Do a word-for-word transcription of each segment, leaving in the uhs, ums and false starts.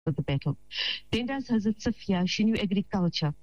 for the battle. Then there's Hazrat Safiya. She knew agriculture.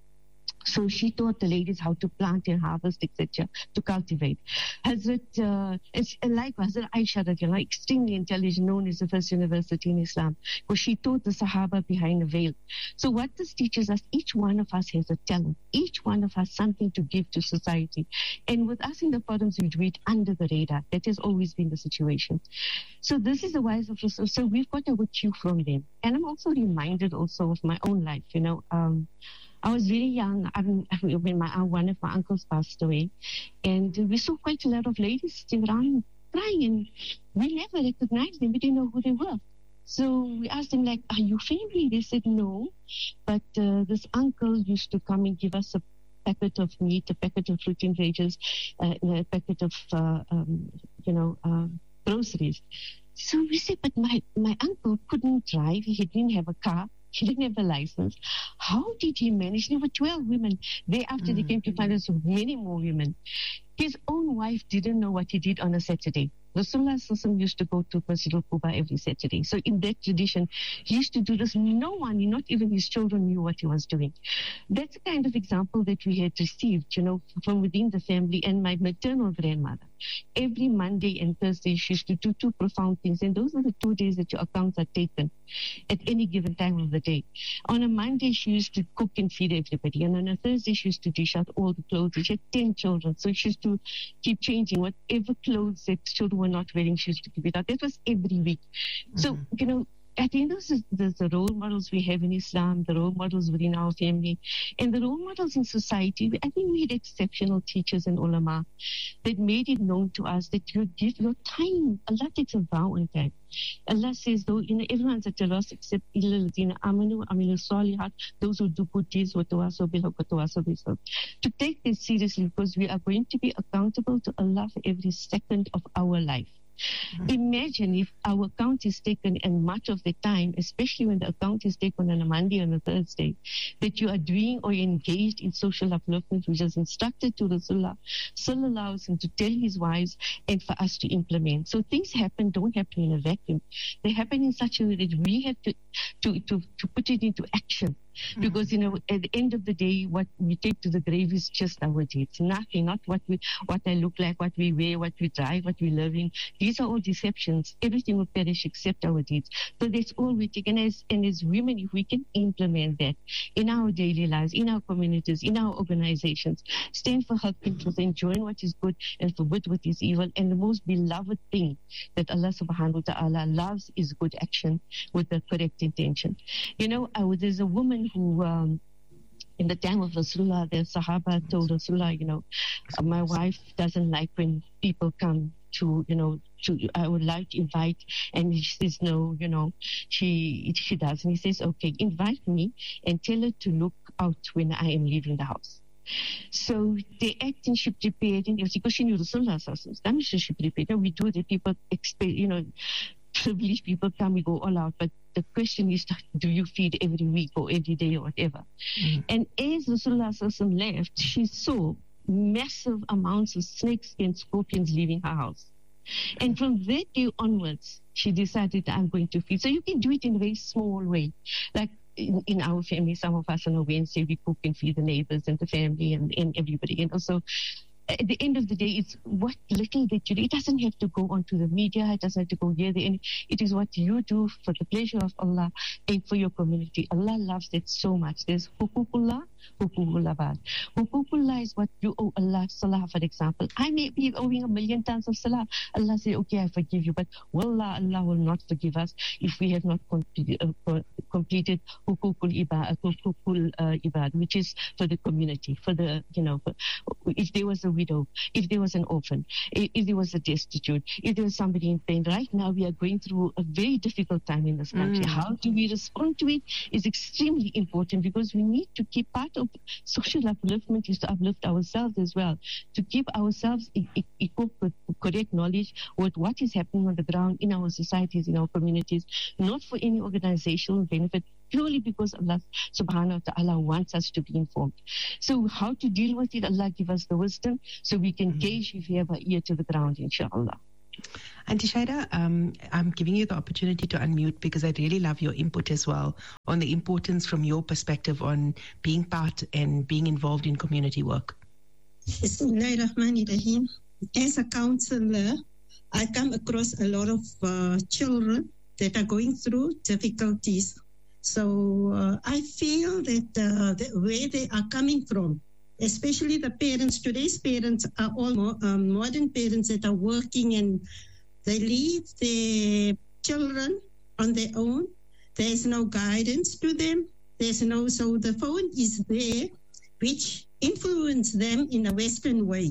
So she taught the ladies how to plant and harvest, et cetera, to cultivate. Hazrat, uh, and, and likewise, Hazrat Aisha, radiallahu, extremely intelligent, known as the first university in Islam, because she taught the Sahaba behind the veil. So what this teaches us, each one of us has a talent. Each one of us something to give to society. And with us in the forums, we do it under the radar. That has always been the situation. So this is the wise of Rasul. So we've got a cue from them. And I'm also reminded also of my own life, you know. Um, I was very young when my, one of my uncles passed away, and we saw quite a lot of ladies sitting around crying, and we never recognized them. We didn't know who they were. So we asked them, like, are you family? They said no, but uh, this uncle used to come and give us a packet of meat, a packet of fruit and veggies, uh, a packet of, uh, um, you know, uh, groceries. So we said, but my, my uncle couldn't drive. He didn't have a car. He didn't have a license. How did he manage? There were twelve women. Thereafter, mm-hmm. they came to find us many more women. His own wife didn't know what he did on a Saturday. Rasulullah used to go to Masjid al-Quba every Saturday. So in that tradition, he used to do this. No one, not even his children, knew what he was doing. That's the kind of example that we had received, you know, from within the family. And my maternal grandmother, every Monday and Thursday, she used to do two profound things. And those are the two days that your accounts are taken at any given time of the day. On a Monday, she used to cook and feed everybody. And on a Thursday, she used to dish out all the clothes. She had ten children. So she used to keep changing whatever clothes that children were not wearing, she used to give it out. That was every week. Mm-hmm. So, you know, at the end of the, the, the role models we have in Islam, the role models within our family, and the role models in society, I think we had exceptional teachers and ulama that made it known to us that you give your time. Allah takes a vow on time. Allah says, though, you know, everyone's at a loss except amanu, amilu salihat, those who do good deeds, to take this seriously, because we are going to be accountable to Allah for every second of our life. Mm-hmm. Imagine if our account is taken, and much of the time, especially when the account is taken on a Monday or a Thursday, that you are doing or engaged in social upliftment, which is instructed to Rasulullah Sallallahu Alaihi Wasallam to tell his wives and for us to implement. So things happen, don't happen in a vacuum. They happen in such a way that we have to, to, to, to put it into action. Mm-hmm. Because, you know, at the end of the day, what we take to the grave is just our deeds. Nothing, not what we, what I look like, what we wear, what we drive, what we're living. These are all deceptions. Everything will perish except our deeds. So that's all we take. And as, and as women, if we can implement that in our daily lives, in our communities, in our organizations, stand for helping truth, enjoying what is good and forbid what is evil. And the most beloved thing that Allah subhanahu wa ta'ala loves is good action with the correct intention. You know, I, there's a woman who, um, in the time of Rasulullah, the Sahaba told Rasulullah, you know, my wife doesn't like when people come to, you know, to, I would like to invite, and he says, no, you know, she, she does. And he says, okay, invite me and tell her to look out when I am leaving the house. So they act and she prepared, and because she knew Rasulullah, she prepared. We do the people expect, you know, privileged people come, we go all out, but the question is, do you feed every week or every day or whatever? Mm-hmm. And as Rasulullah left, she saw massive amounts of snakes and scorpions leaving her house. And from that day onwards, she decided, I'm going to feed. So you can do it in a very small way. Like in, in our family, some of us on a Wednesday, we cook and feed the neighbors and the family and, and everybody. And also, at the end of the day, it's what little that you do. It doesn't have to go onto the media. It doesn't have to go here. There. It is what you do for the pleasure of Allah and for your community. Allah loves that so much. There's hukukullah, hukukullah bad. Hukukullah is what you owe Allah. Salah, for example. I may be owing a million tons of salah. Allah say, okay, I forgive you. But wallah, Allah will not forgive us if we have not completed, uh, completed hukukul ibad, hukukul uh, ibad, which is for the community, for the, you know, for, if there was a widow, if there was an orphan, if, if there was a destitute, if there was somebody in pain. Right now we are going through a very difficult time in this country. Mm. How do we respond to it is extremely important, because we need to keep part of social upliftment is to uplift ourselves as well, to keep ourselves equipped with correct knowledge with what is happening on the ground in our societies, in our communities, not for any organizational benefit, purely because Allah subhanahu wa ta'ala wants us to be informed. So how to deal with it, Allah give us the wisdom so we can mm-hmm. gauge if we have our ear to the ground, inshallah. And Tishaira, um, I'm giving you the opportunity to unmute because I really love your input as well on the importance from your perspective on being part and being involved in community work. Bismillahirrahmanirrahim. As a counselor, I come across a lot of uh, children that are going through difficulties. So uh, I feel that uh, the, where they are coming from, especially the parents, today's parents are all more, um, modern parents that are working and they leave their children on their own. There's no guidance to them. There's no, so the phone is there, which influence them in a Western way.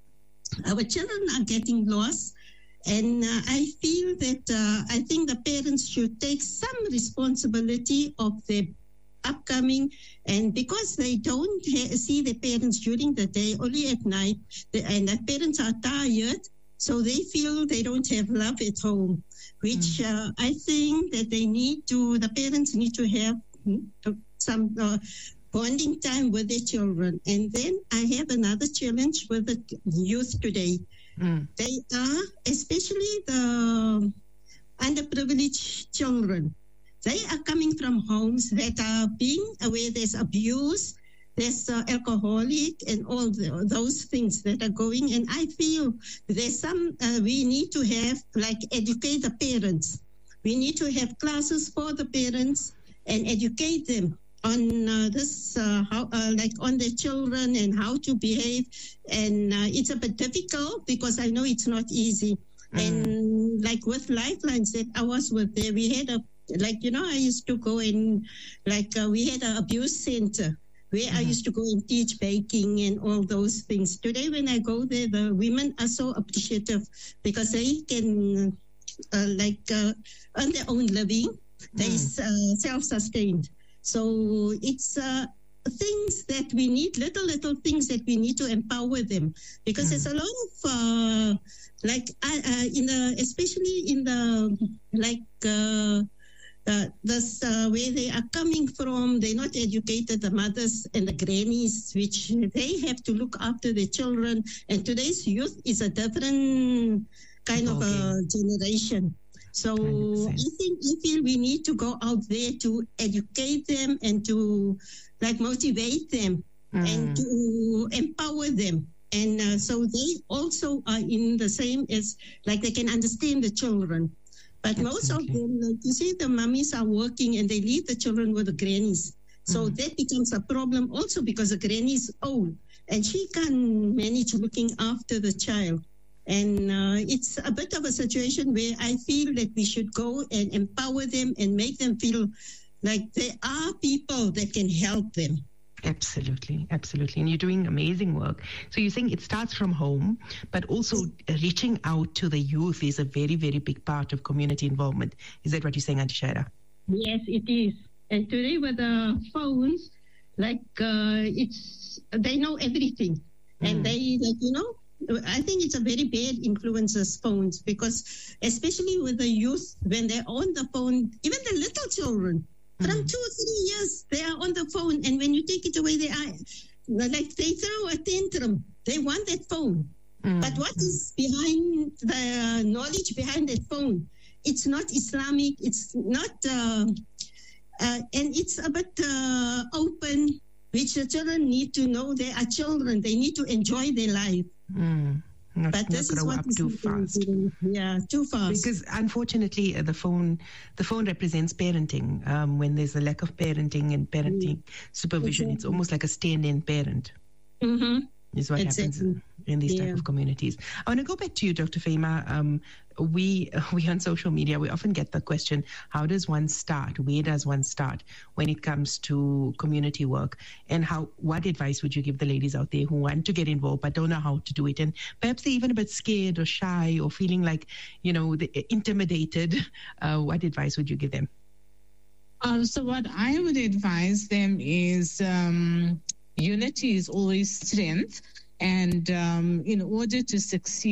Our children are getting lost. And uh, I feel that uh, I think the parents should take some responsibility of their upcoming, and because they don't ha- see the parents during the day, only at night, the, and the parents are tired, so they feel they don't have love at home, which mm. uh, I think that they need to, the parents need to have some uh, bonding time with their children. And then I have another challenge with the youth today. Mm. They are, especially the underprivileged children, they are coming from homes that are being where there's abuse, there's uh, alcoholic and all the, those things that are going. And I feel there's some, uh, we need to have, like, educate the parents. We need to have classes for the parents and educate them on uh, this, uh, how, uh, like on their children and how to behave. And uh, it's a bit difficult because I know it's not easy. Mm. And like with Lifelines that I was with there, we had a, like, you know, I used to go in, like uh, we had an abuse center where mm-hmm. I used to go and teach baking and all those things. Today when I go there, the women are so appreciative because they can uh, like uh, earn their own living. Mm. They're uh, self-sustained. So it's uh, things that we need, little, little things that we need to empower them. Because mm. there's a lot of, uh, like, uh, in the, especially in the, like, uh, uh, this, uh, where they are coming from, they're not educated, the mothers and the grannies, which they have to look after their children. And today's youth is a different kind okay. of a generation. So one hundred percent. I think I feel we need to go out there to educate them and to like motivate them mm. and to empower them. And uh, so they also are in the same as like they can understand the children. But Absolutely. Most of them, like you see, the mummies are working and they leave the children with the grannies. So mm. that becomes a problem also because the granny is old and she can't manage looking after the child. And uh, it's a bit of a situation where I feel that we should go and empower them and make them feel like there are people that can help them. Absolutely, absolutely. And you're doing amazing work. So you're saying it starts from home, but also reaching out to the youth is a very, very big part of community involvement. Is that what you're saying, Auntie Shaira? Yes, it is. And today with the phones, like uh, it's, they know everything. Mm. And they, like, you know, I think it's a very bad influences phones because especially with the youth, when they're on the phone, even the little children, mm. from two or three years, they are on the phone. And when you take it away, they are like they throw a tantrum. They want that phone. Mm. But what is behind the knowledge behind that phone? It's not Islamic. It's not, uh, uh, and it's a bit uh, open, which the children need to know they are children. They need to enjoy their life. Mm, not, but this not is what up too fast. Yeah, too fast. Because unfortunately, uh, the phone, the phone represents parenting. Um, when there's a lack of parenting and parenting mm. supervision, exactly. It's almost like a stand-in parent. Mm-hmm. Is what exactly. happens in these yeah. type of communities. I want to go back to you, Doctor Fahima. Um, we we on social media, we often get the question, how does one start? Where does one start when it comes to community work? And how? What advice would you give the ladies out there who want to get involved but don't know how to do it? And perhaps they're even a bit scared or shy or feeling like, you know, intimidated. Uh, what advice would you give them? Uh, so what I would advise them is um, unity is always strength. And um, in order to succeed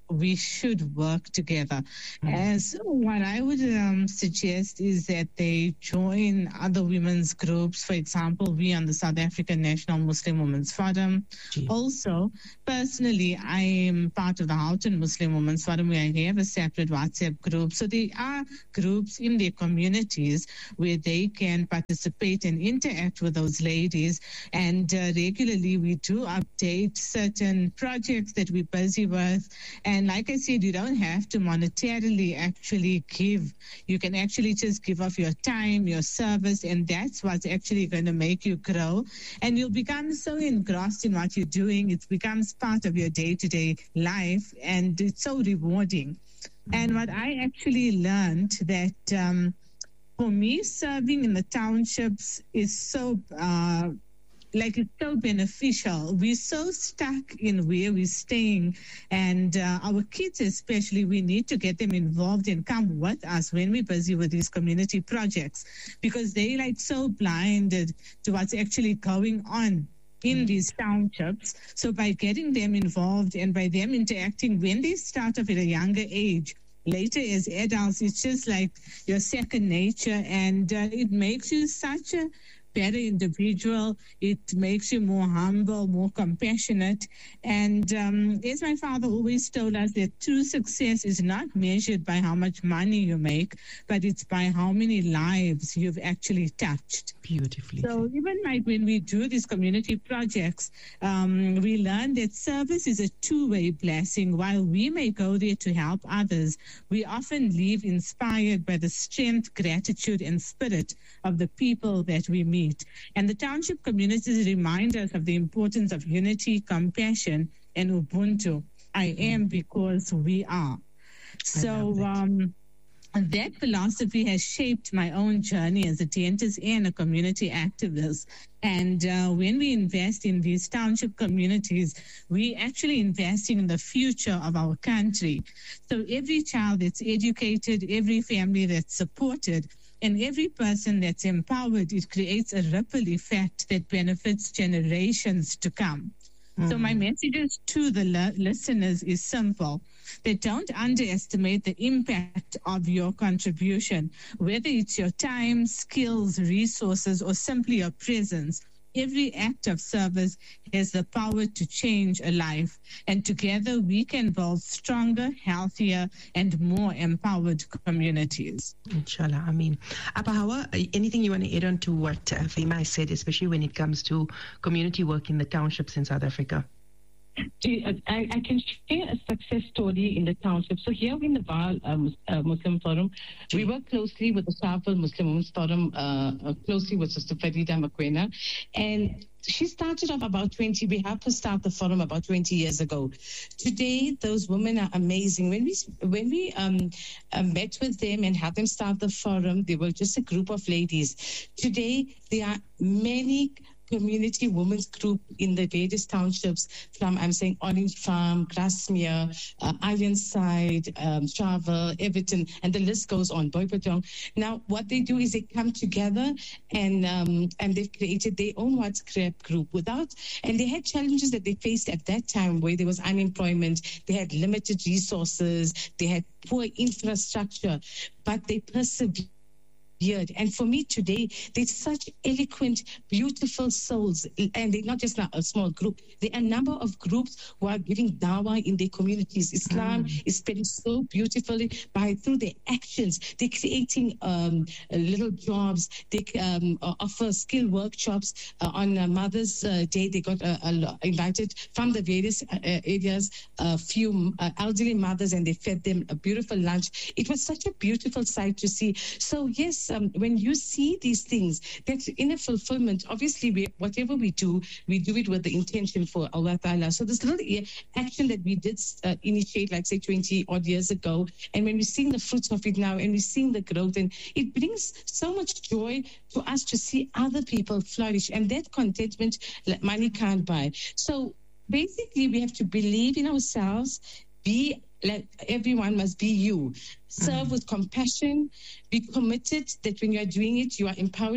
we should work together. Mm. And so what I would um, suggest is that they join other women's groups. For example, we on the South African National Muslim Women's Forum. Gee. Also, personally, I am part of the Houghton Muslim Women's Forum, where I have a separate WhatsApp group. So there are groups in their communities where they can participate and interact with those ladies. And uh, regularly we do update certain projects that we're busy with. And like I said, you don't have to monetarily actually give. You can actually just give off your time, your service, and that's what's actually going to make you grow. And you'll become so engrossed in what you're doing. It becomes part of your day-to-day life, and it's so rewarding. And what I actually learned that um, for me, serving in the townships is so, uh, like it's so beneficial. We're so stuck in where we're staying, and uh, our kids especially, we need to get them involved and come with us when we're busy with these community projects, because they like so blinded to what's actually going on in these townships. So by getting them involved and by them interacting when they start off at a younger age, later as adults, it's just like your second nature, and uh, it makes you such a better individual. It makes you more humble, more compassionate. And um, as my father always told us, that true success is not measured by how much money you make, but it's by how many lives you've actually touched. Beautifully. So even like when we do these community projects, um, we learn that service is a two-way blessing. While we may go there to help others, we often leave inspired by the strength, gratitude, and spirit of the people that we meet. And the township communities remind us of the importance of unity, compassion, and Ubuntu. I am because we are. So um, that philosophy has shaped my own journey as a dentist and a community activist. And uh, when we invest in these township communities, we actually investing in the future of our country. So every child that's educated, every family that's supported, and every person that's empowered, it creates a ripple effect that benefits generations to come. Mm. So my messages to the li- listeners is simple. They don't underestimate the impact of your contribution, whether it's your time, skills, resources, or simply your presence. Every act of service has the power to change a life, and together we can build stronger, healthier, and more empowered communities. Inshallah, I mean, Appa Hawa, anything you want to add on to what uh, Fema said, especially when it comes to community work in the townships in South Africa? I, I can share a success story in the township. So here in the Vaal um, uh, Muslim Forum, we work closely with the Sharpeville Muslim Women's Forum, uh, uh, closely with Sister Farida Makwena. And she started off about twenty, we helped her start the forum about twenty years ago. Today, those women are amazing. When we when we um, uh, met with them and had them start the forum, they were just a group of ladies. Today, there are many community women's group in the various townships from, I'm saying, Orange Farm, Grasmere, uh, Ironside, um, Sharpeville, Everton, and the list goes on, Boipatong. Now, what they do is they come together and um, and they've created their own WhatsApp group without, and they had challenges that they faced at that time where there was unemployment, they had limited resources, they had poor infrastructure, but they persevered. And for me today, they're such eloquent, beautiful souls. And they're not just a small group. There are a number of groups who are giving dawah in their communities. Islam mm. is spreading so beautifully by through their actions. They're creating um, little jobs. They um, offer skill workshops. Uh, on uh, Mother's uh, Day, they got uh, uh, invited from the various uh, areas, a few uh, elderly mothers, and they fed them a beautiful lunch. It was such a beautiful sight to see. So, yes, Um, when you see these things, that's in a fulfillment. Obviously, we, whatever we do, we do it with the intention for Allah Ta'ala. So this little action that we did uh, initiate, like say twenty odd years ago, and when we're seeing the fruits of it now, and we're seeing the growth, and it brings so much joy to us to see other people flourish, and that contentment money can't buy. So basically, we have to believe in ourselves, be like everyone must be you. Serve mm-hmm. with compassion. Be committed that when you are doing it, you are empowering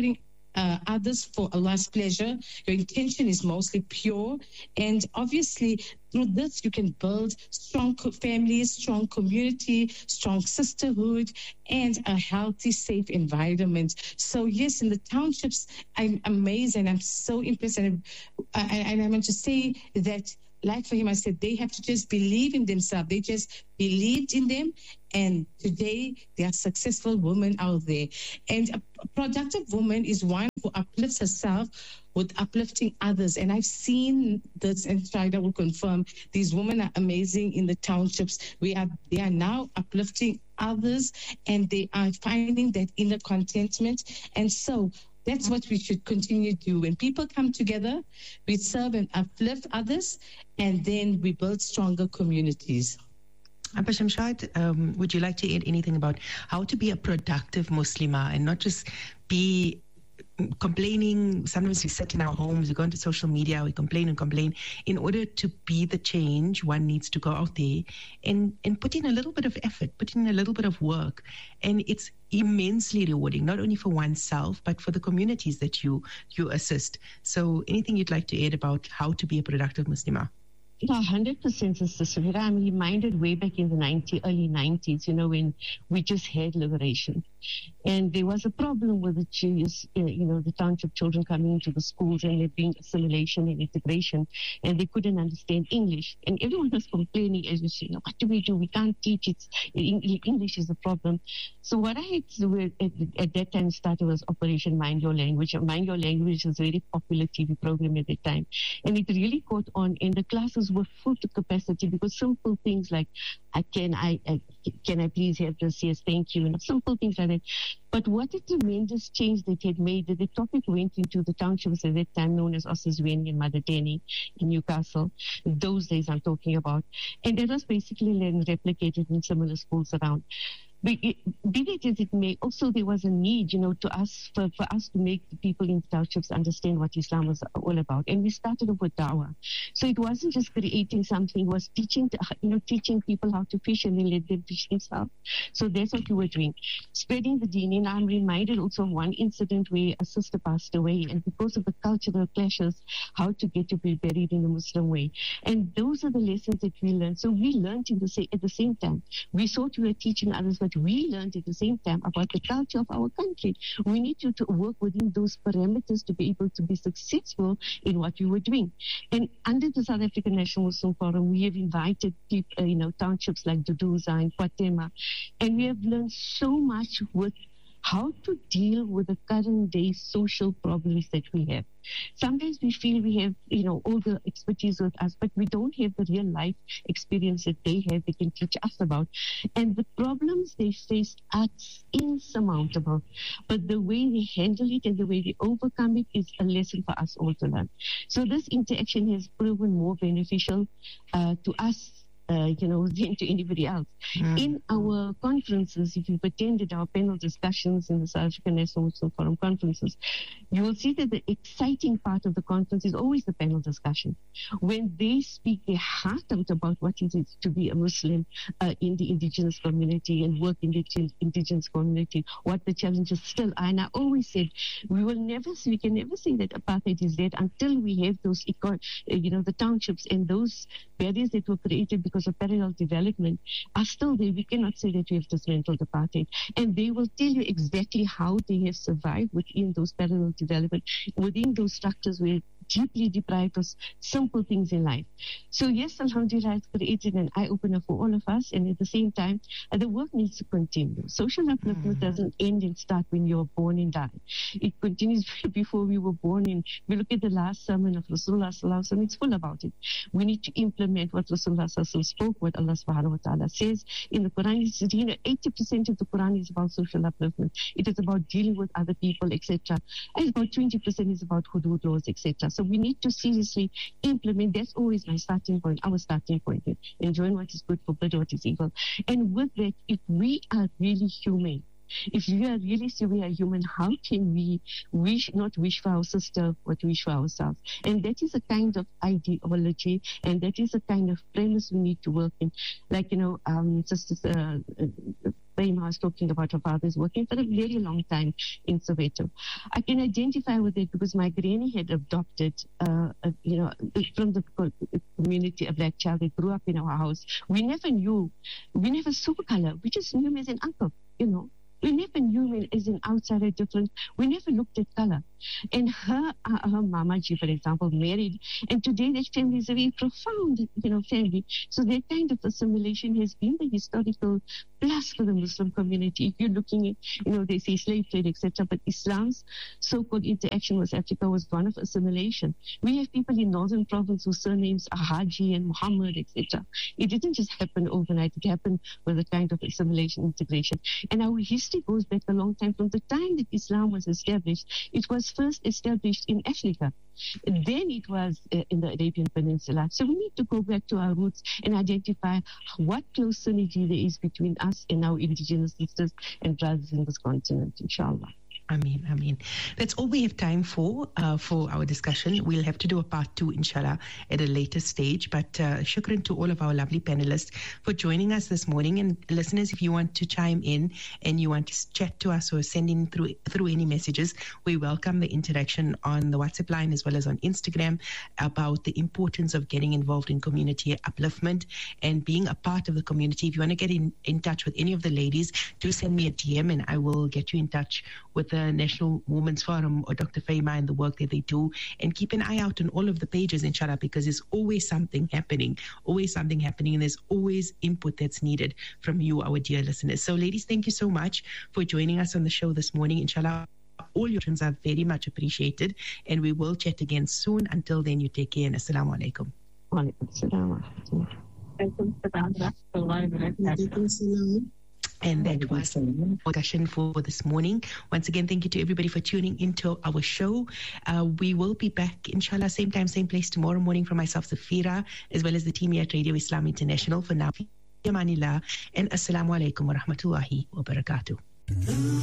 uh, others for Allah's pleasure. Your intention is mostly pure. And obviously, through this, you can build strong co- families, strong community, strong sisterhood, and a healthy, safe environment. So, yes, in the townships, I'm amazed and I'm so impressed. And, I, and I want to say that, like for him, I said, they have to just believe in themselves. They just believed in them. And today, they are successful women out there. And a productive woman is one who uplifts herself with uplifting others. And I've seen this, and Shida will confirm, these women are amazing in the townships. We are, they are now uplifting others, and they are finding that inner contentment. And so that's what we should continue to do. When people come together, we serve and uplift others, and then we build stronger communities. Abba Shamshad, um, would you like to add anything about how to be a productive Muslimah and not just be complaining? Sometimes we sit in our homes, we go into social media, we complain and complain. In order to be the change, one needs to go out there and, and put in a little bit of effort, put in a little bit of work. And it's immensely rewarding, not only for oneself, but for the communities that you, you assist. So anything you'd like to add about how to be a productive Muslimah? Yeah, one hundred percent, Sister Safira. I'm reminded way back in the nineties, early nineties, you know, when we just had liberation. And there was a problem with the Jews, uh, you know, the township children coming into the schools and there being assimilation and integration, and they couldn't understand English. And everyone was complaining, as you say, no, what do we do? We can't teach it. English is a problem. So what I had to do at, at that time started was Operation Mind Your Language. Mind Your Language was a very popular T V program at that time. And it really caught on, and the classes were full to capacity because simple things like, I can I, I can I please have this? Yes, thank you. And simple things like that. But what a tremendous change that had made, that the topic went into the townships at that time known as Osasweni and Madadeni in Newcastle. Those days I'm talking about. And that was basically then replicated in similar schools around. Be it as it may, also there was a need, you know, to us for, for us to make the people in the townships understand what Islam was all about. And we started off with dawah. So it wasn't just creating something, it was teaching, you know, teaching people how to fish and then let them fish themselves. So that's what we were doing, spreading the deen. And I'm reminded also of one incident where a sister passed away, and because of the cultural clashes, how to get to be buried in the Muslim way. And those are the lessons that we learned. So we learned in the sa- at the same time. We thought we were teaching others, but we learned at the same time about the culture of our country. We need to, to work within those parameters to be able to be successful in what we were doing. And under the South African National Muslim Forum, we have invited people, uh, you know, townships like Duduza and Kwatema, and we have learned so much with how to deal with the current day social problems that we have. Sometimes we feel we have, you know, all the expertise with us, but we don't have the real life experience that they have, they can teach us about. And the problems they face are insurmountable. But the way they handle it and the way they overcome it is a lesson for us all to learn. So this interaction has proven more beneficial uh, to us Uh, you know, than to anybody else. Mm. In our conferences, if you've attended our panel discussions in the South African National Muslim Forum conferences, you will see that the exciting part of the conference is always the panel discussion. When they speak their heart out about what it is to be a Muslim uh, in the indigenous community and work in the indigenous community, what the challenges still are. And I always said, we will never, we can never say that apartheid is dead until we have those, you know, the townships and those barriers that were created because of parallel development are still there. We cannot say that we have dismantled apartheid. And they will tell you exactly how they have survived within those parallel development, within those structures where deeply deprived of simple things in life. So yes, Alhamdulillah, it's created an eye-opener for all of us, and at the same time, uh, the work needs to continue. Social upliftment mm. doesn't end and start when you're born and die. It continues before we were born. And we look at the last sermon of Rasulullah Sallallahu Alaihi Wasallam, it's full about it. We need to implement what Rasulullah Sallallahu Alaihi Wasallam spoke, what Allah Subhanahu Wa Ta'ala says in the Quran. It's, you know, eighty percent of the Quran is about social upliftment. It is about dealing with other people, et cetera. And about twenty percent is about hudud laws, et cetera. So we need to seriously implement. That's always my starting point, our starting point. Enjoying what is good, forbid what is evil. And with that, if we are really human, if we are really say we are human, how can we wish not wish for our sister, but wish for ourselves? And that is a kind of ideology, and that is a kind of premise we need to work in. Like, you know, um, Sister uh, Fahima was talking about, her father's working for a very long time in Soweto. I can identify with it because my granny had adopted, uh, uh, you know, from the community, a black child that grew up in our house. We never knew, we never saw color. We just knew him as an uncle, you know. We never knew him as an outsider different. We never looked at color. And her, uh, her mamaji, for example, married. And today that family is a very profound, you know, family. So that kind of assimilation has been the historical plus for the Muslim community. If you're looking at, you know, they say slave trade, et cetera. But Islam's so-called interaction with Africa was one of assimilation. We have people in Northern Province whose surnames are Haji and Muhammad, et cetera. It didn't just happen overnight. It happened with a kind of assimilation, integration. And our history goes back a long time. From the time that Islam was established, it was first established in Africa. Then it was uh, in the Arabian Peninsula. So we need to go back to our roots and identify what close synergy there is between us and our indigenous sisters and brothers in this continent, inshallah. Ameen, Ameen. That's all we have time for, uh, for our discussion. We'll have to do a part two, inshallah, at a later stage. But uh, shukran to all of our lovely panelists for joining us this morning. And listeners, if you want to chime in and you want to chat to us or send in through, through any messages, we welcome the interaction on the WhatsApp line as well as on Instagram about the importance of getting involved in community upliftment and being a part of the community. If you want to get in, in touch with any of the ladies, do send me a D M and I will get you in touch with the National Women's Forum or Doctor Fahima and the work that they do, and keep an eye out on all of the pages, inshallah, because there's always something happening, always something happening, and there's always input that's needed from you, our dear listeners. So ladies, thank you so much for joining us on the show this morning. Inshallah, all your questions are very much appreciated, and we will chat again soon. Until then, you take care, and assalamu alaikum. Wa alaikum salam. And that was the discussion for this morning. Once again, thank you to everybody for tuning into our show. Uh, we will be back, inshallah, same time, same place tomorrow morning from myself, Safira, as well as the team here at Radio Islam International. For now, Yamanillah, and assalamu alaikum wa rahmatullahi wa barakatuh.